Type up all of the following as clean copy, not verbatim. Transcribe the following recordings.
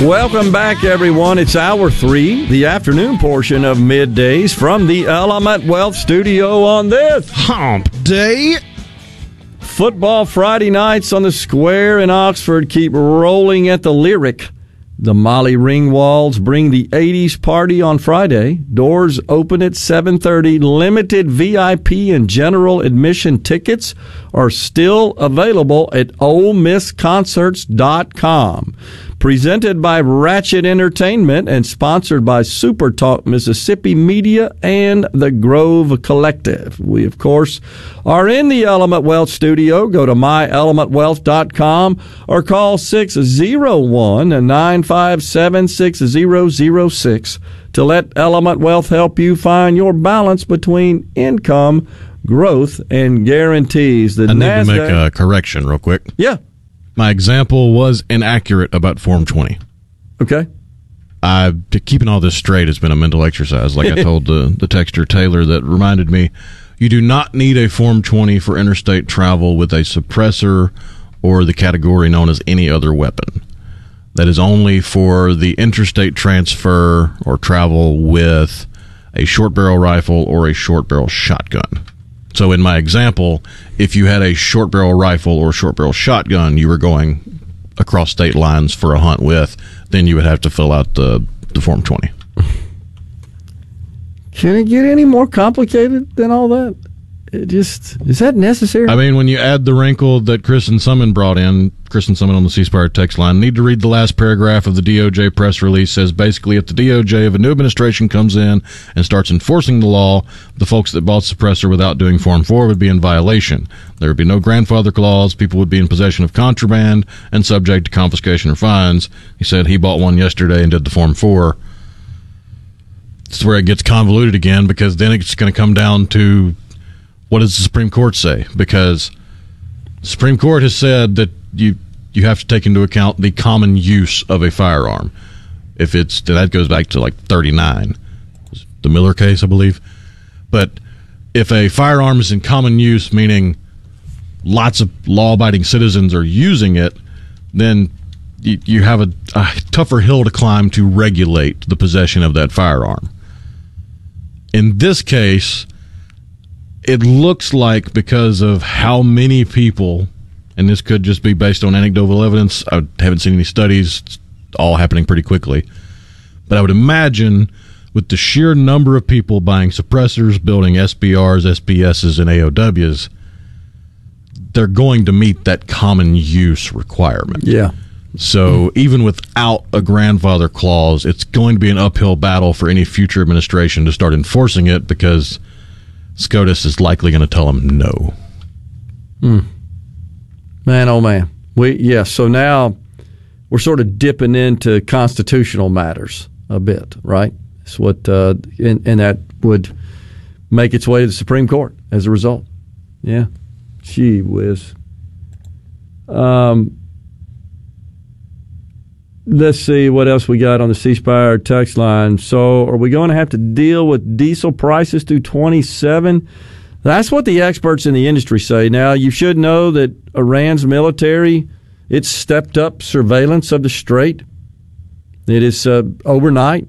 Welcome back, everyone. It's Hour 3, the afternoon portion of Middays from the Element Wealth Studio on this Hump Day. Football Friday nights on the Square in Oxford keep rolling at the Lyric. The Molly Ringwalds bring the 80s party on Friday. Doors open at 7:30. Limited VIP and general admission tickets are still available at OleMissConcerts.com. Presented by Ratchet Entertainment and sponsored by Super Talk Mississippi Media and the Grove Collective. We, of course, are in the Element Wealth studio. Go to myelementwealth.com or call 601-957-6006 to let Element Wealth help you find your balance between income, growth, and guarantees. I need to make a correction real quick. Yeah. My example was inaccurate about Form 20. Okay. Keeping all this straight has been a mental exercise. Like I told the texter Taylor that reminded me, you do not need a Form 20 for interstate travel with a suppressor or the category known as any other weapon. That is only for the interstate transfer or travel with a short barrel rifle or a short barrel shotgun. So in my example, if you had a short barrel rifle or short barrel shotgun you were going across state lines for a hunt with, then you would have to fill out the Form 20. Can it get any more complicated than all that? Is that necessary? I mean, when you add the wrinkle that Chris and Summon brought in, Chris and Summon on the C Spire text line, need to read the last paragraph of the DOJ press release. Says basically, if the DOJ of a new administration comes in and starts enforcing the law, the folks that bought suppressor without doing Form 4 would be in violation. There would be no grandfather clause. People would be in possession of contraband and subject to confiscation or fines. He said he bought one yesterday and did the Form 4. This is where it gets convoluted again, because then it's going to come down to, what does the Supreme Court say? Because the Supreme Court has said that you have to take into account the common use of a firearm. If it's, that goes back to like 39, the Miller case, I believe. But if a firearm is in common use, meaning lots of law-abiding citizens are using it, then you have a tougher hill to climb to regulate the possession of that firearm. In this case, it looks like because of how many people, and this could just be based on anecdotal evidence, I haven't seen any studies, it's all happening pretty quickly, but I would imagine with the sheer number of people buying suppressors, building SBRs, SPSs, and AOWs, they're going to meet that common use requirement. Yeah. So even without a grandfather clause, it's going to be an uphill battle for any future administration to start enforcing it, because SCOTUS is likely going to tell them no. Man, oh man. So now we're sort of dipping into constitutional matters a bit, right? It's what, and that would make its way to the Supreme Court as a result. Yeah. Gee whiz. Let's see what else we got on the C Spire text line. So are we going to have to deal with diesel prices through 27? That's what the experts in the industry say. Now, you should know that Iran's military, it's stepped up surveillance of the Strait. It is overnight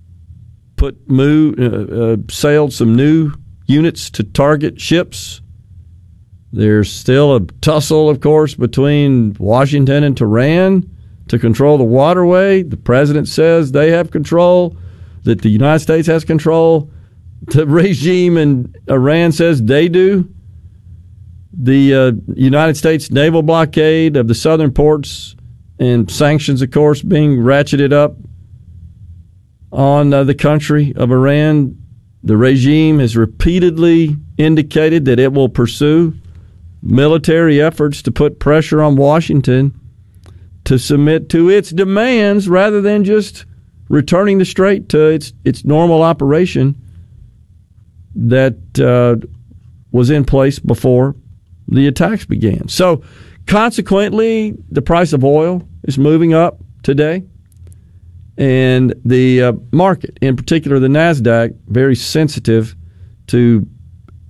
sailed some new units to target ships. There's still a tussle, of course, between Washington and Tehran to control the waterway. The president says they have control, that the United States has control. The regime in Iran says they do. The United States naval blockade of the southern ports and sanctions, of course, being ratcheted up on the country of Iran. The regime has repeatedly indicated that it will pursue military efforts to put pressure on Washington to submit to its demands rather than just returning the Strait to its normal operation that was in place before the attacks began. So, consequently, the price of oil is moving up today, and the market, in particular the NASDAQ, very sensitive to